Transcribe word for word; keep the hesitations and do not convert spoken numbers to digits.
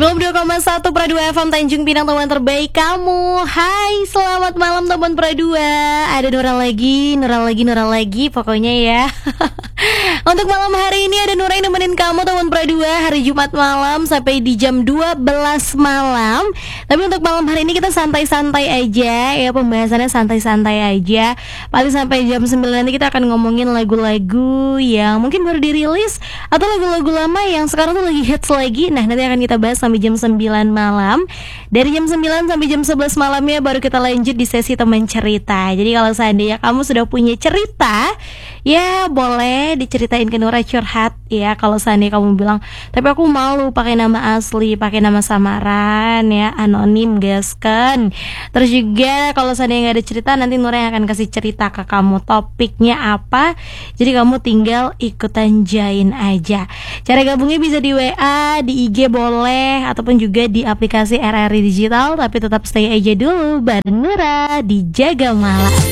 sembilan puluh dua koma satu Pro dua F M Tanjung Pinang, teman terbaik kamu. Hai, selamat malam teman Pro dua. Ada Nura lagi, Nura lagi, Nura lagi pokoknya ya. Untuk malam hari ini ada Nura yang nemenin kamu teman Pro dua hari Jumat malam sampai di jam dua belas malam. Tapi untuk malam hari ini kita santai-santai aja ya, pembahasannya santai-santai aja. Paling sampai jam sembilan nanti kita akan ngomongin lagu-lagu yang mungkin baru dirilis atau lagu-lagu lama yang sekarang tuh lagi hits lagi. Nah, nanti akan kita bahas sampai jam sembilan malam. Dari jam sembilan sampai jam sebelas malamnya baru kita lanjut di sesi teman cerita. Jadi kalau seandainya kamu sudah punya cerita, ya boleh diceritain ke Nura, curhat ya. Kalau seandainya kamu bilang, tapi aku malu pakai nama asli, pakai nama samaran ya, anonim guys kan. Terus juga kalau seandainya gak ada cerita, nanti Nura yang akan kasih cerita ke kamu topiknya apa. Jadi kamu tinggal ikutan join aja. Cara gabungnya bisa di W A, di I G boleh, ataupun juga di aplikasi R R I Digital. Tapi tetap stay aja dulu bareng Nura di Jaga Malam.